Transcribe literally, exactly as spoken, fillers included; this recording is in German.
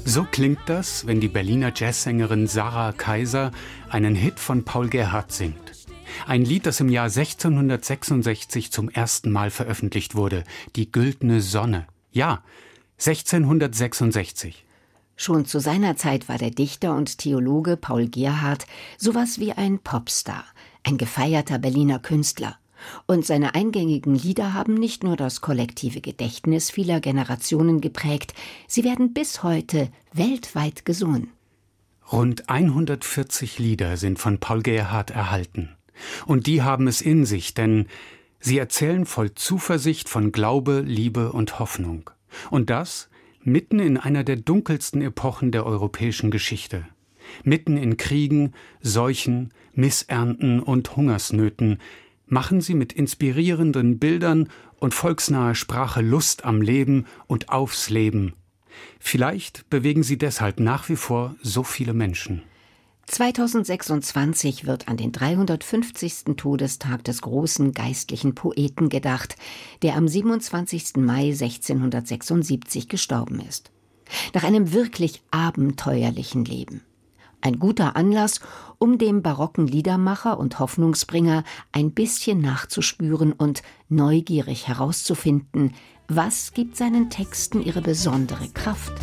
So klingt das, wenn die Berliner Jazzsängerin Sarah Kaiser einen Hit von Paul Gerhardt singt. Ein Lied, das im Jahr sechzehnhundertsechsundsechzig zum ersten Mal veröffentlicht wurde, Die Güldene Sonne. Ja, sechzehnhundertsechsundsechzig. Schon zu seiner Zeit war der Dichter und Theologe Paul Gerhardt sowas wie ein Popstar, ein gefeierter Berliner Künstler. Und seine eingängigen Lieder haben nicht nur das kollektive Gedächtnis vieler Generationen geprägt, sie werden bis heute weltweit gesungen. Rund hundertvierzig Lieder sind von Paul Gerhardt erhalten. Und die haben es in sich, denn sie erzählen voll Zuversicht von Glaube, Liebe und Hoffnung. Und das mitten in einer der dunkelsten Epochen der europäischen Geschichte. Mitten in Kriegen, Seuchen, Missernten und Hungersnöten machen sie mit inspirierenden Bildern und volksnaher Sprache Lust am Leben und aufs Leben. Vielleicht bewegen sie deshalb nach wie vor so viele Menschen. zweitausendsechsundzwanzig wird an den dreihundertfünfzigsten Todestag des großen geistlichen Poeten gedacht, der am siebenundzwanzigsten Mai sechzehnhundertsechsundsiebzig gestorben ist. Nach einem wirklich abenteuerlichen Leben. Ein guter Anlass, um dem barocken Liedermacher und Hoffnungsbringer ein bisschen nachzuspüren und neugierig herauszufinden, was gibt seinen Texten ihre besondere Kraft.